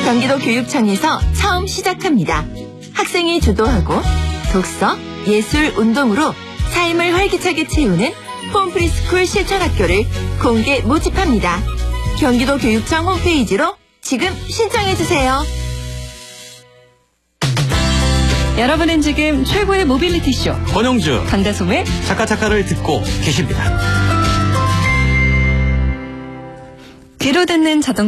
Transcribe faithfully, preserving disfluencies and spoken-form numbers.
경기도 교육청에서 처음 시작합니다. 학생이 주도하고 독서, 예술, 운동으로 삶을 활기차게 채우는 홈프리스쿨 실천학교를 공개 모집합니다. 경기도 교육청 홈페이지로 지금 신청해주세요. 여러분은 지금 최고의 모빌리티 쇼 권영주, 강다솜의 차카차카를 듣고 계십니다. 귀로 듣는 자동